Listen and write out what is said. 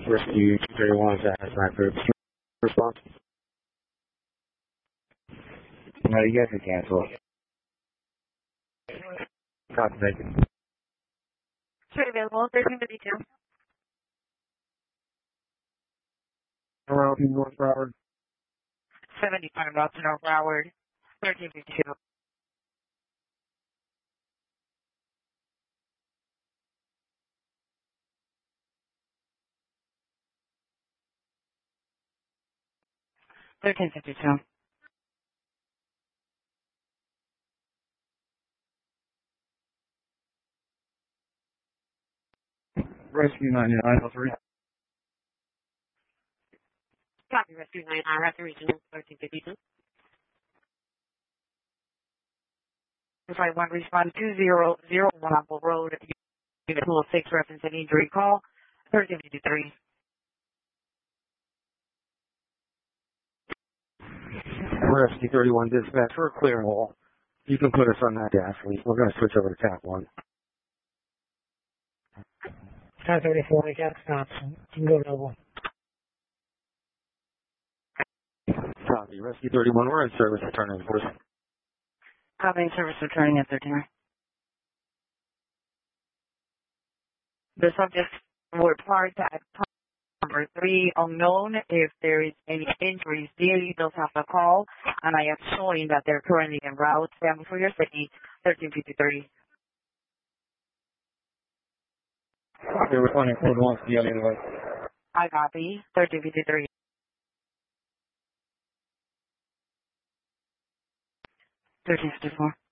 Rescue 231 is at Snipe Group. Response? No, you guys can cancel. Copy, taken. Straight available, 1352. Around North Broward. 75 miles to North Broward, 1352. Rescue 9903. Copy, Rescue 9, I have to regional 1352. Flight 1 respond 2001 Apple Road, Unit 206, reference and injury call, 1353. Rescue 31 dispatch, we're clearing all. You can put us on that gas lead. We're going to switch over to TAP 1. 1034, gas Thompson. You can go double. Copy, Rescue 31, we're in service returning, of course. Copy, service returning at 13. The subjects were parked at number 3 unknown. If there is any injuries, DAE does have a call, and I am showing that they're currently en route. Stand for your safety, 1353. Copy, we're finding code 1 to the other way. I copy, 1353. 1354.